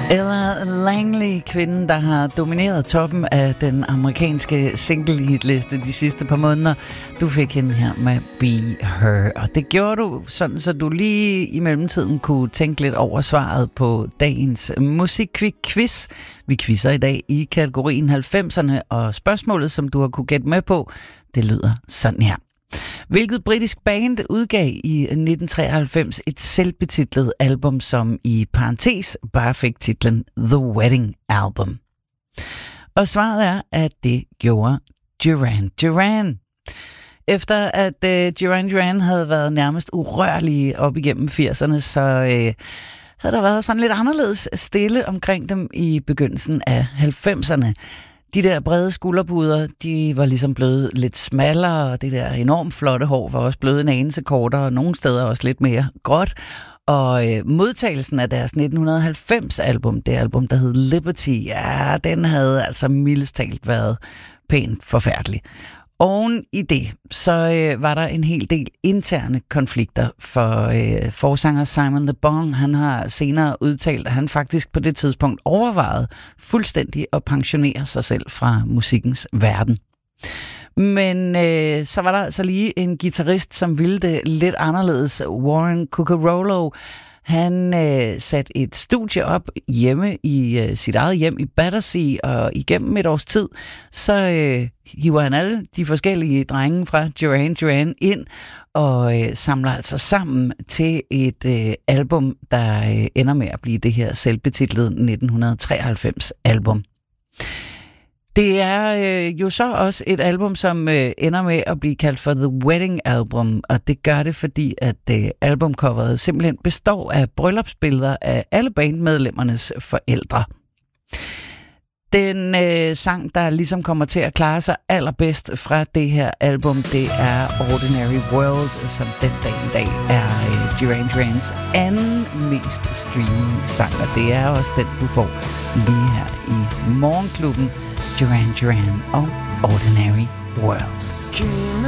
Ella Langley, kvinden, der har domineret toppen af den amerikanske single-hitliste de sidste par måneder. Du fik hende her med Be Her, og det gjorde du sådan, så du lige i mellemtiden kunne tænke lidt over svaret på dagens musikquiz. Vi quizzer i dag i kategorien 90'erne, og spørgsmålet, som du har kunne gætte med på, det lyder sådan her. Hvilket britisk band udgav i 1993 et selvbetitlet album, som i parentes bare fik titlen The Wedding Album? Og svaret er, at det gjorde Duran Duran. Efter at Duran Duran havde været nærmest urørlige op igennem 80'erne, så havde der været sådan lidt anderledes stille omkring dem i begyndelsen af 90'erne. De der brede skulderpuder, de var ligesom blevet lidt smallere, og det der enormt flotte hår var også blevet en anelse kortere, og nogle steder også lidt mere gråt. Og modtagelsen af deres 1990-album, det album, der hed Liberty, ja, den havde altså mildest talt været pænt forfærdelig. Oven i det, så var der en hel del interne konflikter, for forsanger Simon Le Bon, han har senere udtalt, at han faktisk på det tidspunkt overvejede fuldstændig at pensionere sig selv fra musikkens verden. Men så var der altså lige en guitarist, som ville det lidt anderledes, Warren Cuccurullo. Han satte et studie op hjemme i sit eget hjem i Battersea, og igennem et års tid, så hiver han alle de forskellige drenge fra Duran Duran ind, og samler altså sammen til et album, der ender med at blive det her selvbetitlede 1993 album. Det er jo så også et album, som ender med at blive kaldt for The Wedding Album, og det gør det, fordi at albumcoveret simpelthen består af bryllupsbilleder af alle bandmedlemmernes forældre. Den sang, der ligesom kommer til at klare sig allerbedst fra det her album, det er Ordinary World, som den dag i dag er Duran Durans anden mest streaming sang, og det er også den, du får lige her i Morgenklubben. Duran Duran og Ordinary World.